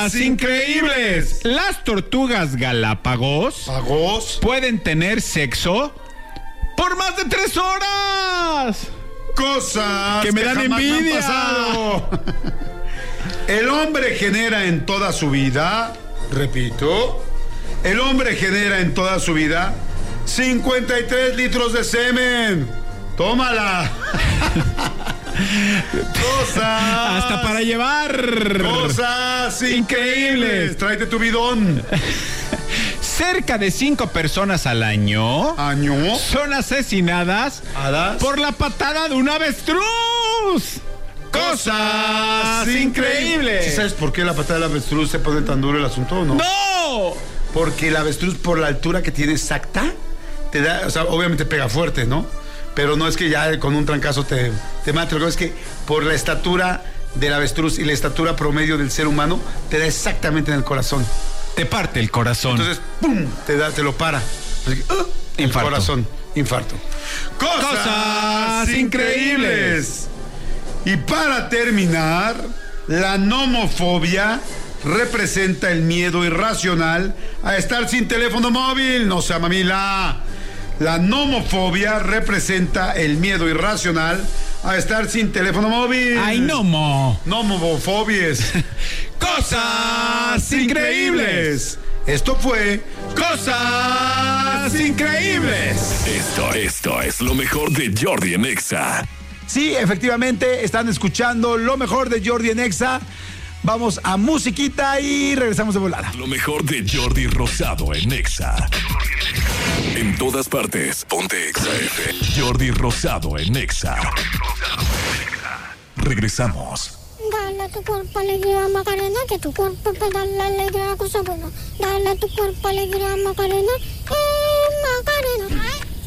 Cosas increíbles. Las tortugas Galápagos pueden tener sexo por más de 3 horas. Cosas que me dan envidia. El hombre genera en toda su vida, repito, el hombre genera en toda su vida 53 litros de semen. Tómala. Cosas. Hasta para llevar. Cosas increíbles. Tráete tu bidón. Cerca de 5 personas al año son asesinadas por la patada de un avestruz. Cosas increíbles. ¿Sí sabes por qué la patada del avestruz se pone tan duro el asunto o no? ¡No! Porque el avestruz, por la altura que tiene exacta, te da, o sea, obviamente pega fuerte, ¿no? Pero no es que ya con un trancazo te mate. Lo que es que por la estatura del avestruz y la estatura promedio del ser humano, te da exactamente en el corazón. Te parte el corazón. Entonces, ¡pum! Te lo para. Así que, el corazón, infarto. Cosas increíbles. Y para terminar, la nomofobia representa el miedo irracional a estar sin teléfono móvil. No sea mamila. La nomofobia representa el miedo irracional a estar sin teléfono móvil. ¡Ay, nomo! Nomofobias. ¡Cosas increíbles! Esto fue Cosas Increíbles. Esto es lo mejor de Jordi en Exa. Sí, efectivamente, están escuchando lo mejor de Jordi en Exa. Vamos a musiquita y regresamos de volada. Lo mejor de Jordi Rosado en Exa. En todas partes, ponte Exa FM. Jordi Rosado en Exa. Regresamos. Dale a tu cuerpo alegría, Macarena, que tu cuerpo para darle alegría a cosa buena. Dale a tu cuerpo alegría, Macarena,